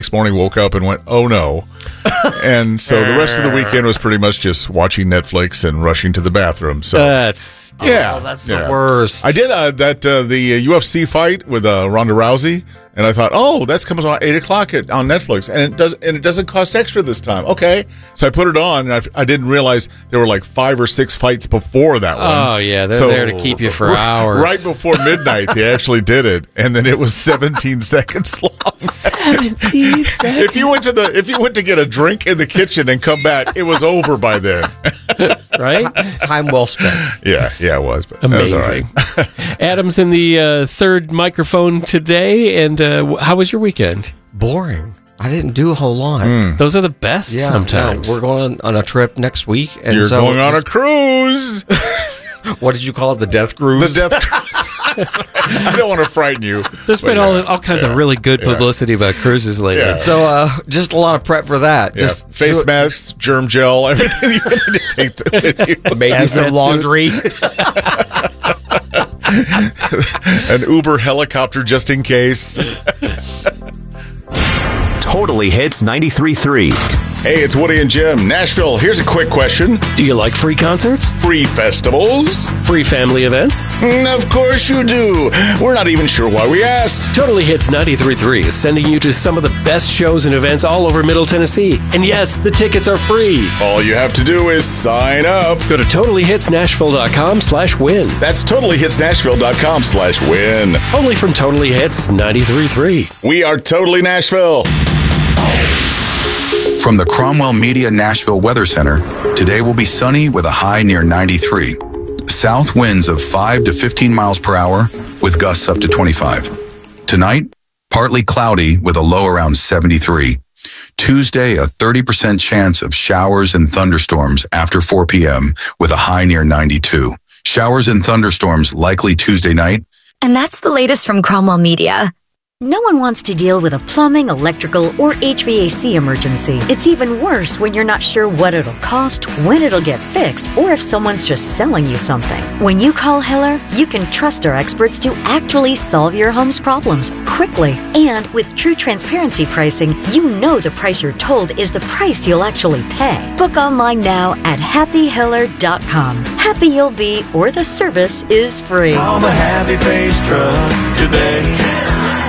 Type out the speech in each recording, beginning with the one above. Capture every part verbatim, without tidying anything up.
Next morning, woke up and went, oh no. And so the rest of the weekend was pretty much just watching Netflix and rushing to the bathroom. So That's yeah, oh, that's yeah. the worst. I did uh, that uh, the uh, U F C fight with uh, Ronda Rousey, and I thought, oh, that's coming on eight o'clock at, on Netflix, and it does and it doesn't cost extra this time. Okay, so I put it on, and I, I didn't realize there were like five or six fights before that one. Oh yeah, they're So, there to keep you for r- hours. Right before midnight, they actually did it, and then it was seventeen seconds long. seventeen seconds. If you went to the if you went to get a drink in the kitchen and come back, it was over by then. Right? Time well spent. Yeah, yeah, it was. But that was all Amazing. right. Adam's in the uh, third microphone today, and uh, wh- how was your weekend? Boring. I didn't do a whole lot. Hmm. Those are the best Yeah, sometimes. no, we're going on a trip next week. And You're so going on a cruise. what did you call it? The death cruise? The death cruise. I don't want to frighten you. There's but been yeah, all, all kinds yeah, of really good yeah. publicity about cruises lately. Yeah. So uh, just a lot of prep for that. Yeah, Just face do it- masks, germ gel, everything you really need to take to with you. Maybe Hazmat some suit. laundry. An Uber helicopter just in case. Totally Hits ninety-three point three. Hey, it's Woody and Jim. Nashville, here's a quick question. Do you like free concerts? Free festivals? Free family events? Mm, of course you do. We're not even sure why we asked. Totally Hits ninety-three point three is sending you to some of the best shows and events all over Middle Tennessee. And yes, the tickets are free. All you have to do is sign up. Go to totally hits nashville dot com slash win. That's totally hits nashville dot com slash win. Only from Totally Hits ninety-three point three. We are totally Nashville. From the Cromwell Media Nashville Weather Center, today will be sunny with a high near ninety-three. South winds of five to fifteen miles per hour with gusts up to twenty-five. Tonight, partly cloudy with a low around seventy-three. Tuesday, a thirty percent chance of showers and thunderstorms after four p.m. with a high near ninety-two. Showers and thunderstorms likely Tuesday night. And that's the latest from Cromwell Media. No one wants to deal with a plumbing, electrical, or H V A C emergency. It's even worse when you're not sure what it'll cost, when it'll get fixed, or if someone's just selling you something. When you call Hiller, you can trust our experts to actually solve your home's problems quickly. And with true transparency pricing, you know the price you're told is the price you'll actually pay. Book online now at happy hiller dot com. Happy you'll be, or the service is free. Call the Happy Face Truck today.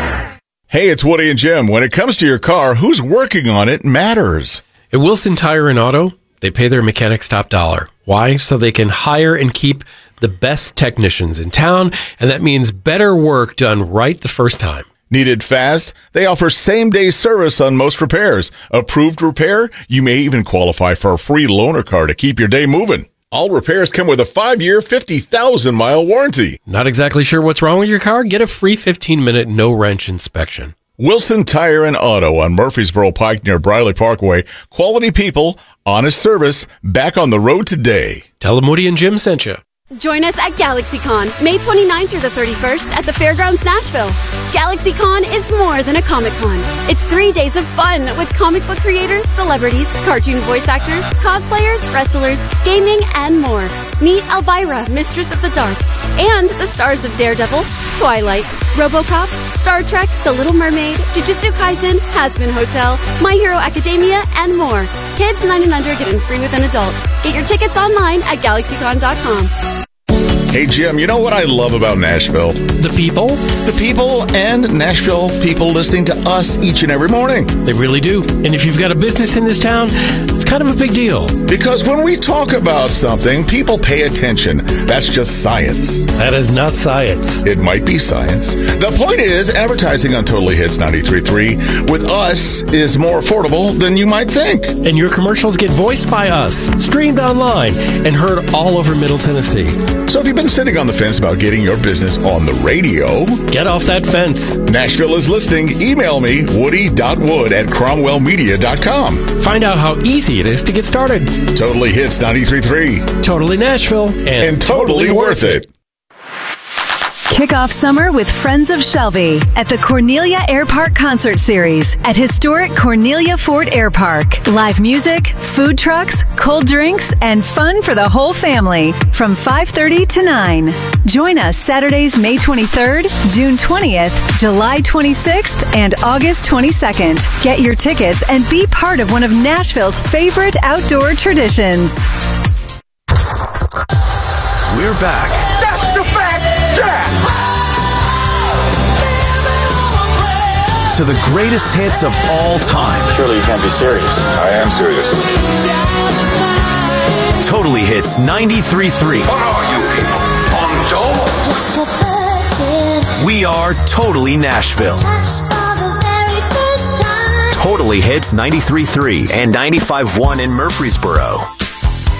Hey, it's Woody and Jim. When it comes to your car, who's working on it matters. At Wilson Tire and Auto, they pay their mechanics top dollar. Why? So they can hire and keep the best technicians in town, and that means better work done right the first time. Needed fast? They offer same-day service on most repairs. Approved repair? You may even qualify for a free loaner car to keep your day moving. All repairs come with a five-year, fifty thousand mile warranty. Not exactly sure what's wrong with your car? Get a free fifteen-minute no-wrench inspection. Wilson Tire and Auto on Murfreesboro Pike near Briley Parkway. Quality people, honest service, back on the road today. Tell them Woody and Jim sent you. Join us at GalaxyCon, May twenty-ninth through the thirty-first at the Fairgrounds Nashville. GalaxyCon is more than a Comic-Con. It's three days of fun with comic book creators, celebrities, cartoon voice actors, cosplayers, wrestlers, gaming, and more. Meet Elvira, Mistress of the Dark, and the stars of Daredevil, Twilight, RoboCop, Star Trek, The Little Mermaid, Jujutsu Kaisen, Hazbin Hotel, My Hero Academia, and more. Kids nine and under get in free with an adult. Get your tickets online at galaxy con dot com. Hey, Jim, you know what I love about Nashville? The people? The people and Nashville people listening to us each and every morning. They really do. And if you've got a business in this town, it's kind of a big deal. Because when we talk about something, people pay attention. That's just science. That is not science. It might be science. The point is, advertising on Totally Hits ninety-three point three with us is more affordable than you might think. And your commercials get voiced by us, streamed online, and heard all over Middle Tennessee. So if you've been sitting on the fence about getting your business on the radio, get off that fence. Nashville is listening. Email me, woody dot wood at cromwell media dot com. Find out how easy it is to get started. Totally Hits ninety-three point three. Totally Nashville. And, and totally, totally worth it. Kick off summer with Friends of Shelby at the Cornelia Air Park Concert Series at historic Cornelia Ford Air Park. Live music, food trucks, cold drinks, and fun for the whole family from five thirty to nine. Join us Saturdays, May twenty-third, June twentieth, July twenty-sixth, and August twenty-second. Get your tickets and be part of one of Nashville's favorite outdoor traditions. We're back. That's the fact, Jack! To the greatest hits of all time. Surely you can't be serious. I am serious. Totally Hits ninety-three point three. What are you people? On dope? We are Totally Nashville. Totally Hits ninety-three point three and ninety-five point one in Murfreesboro.